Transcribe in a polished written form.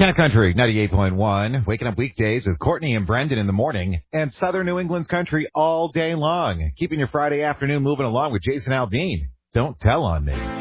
Cat Country 98.1, waking up weekdays with Courtney and Brendan in the morning, and Southern New England's country all day long. Keeping your Friday afternoon moving along with Jason Aldean. Don't tell on me.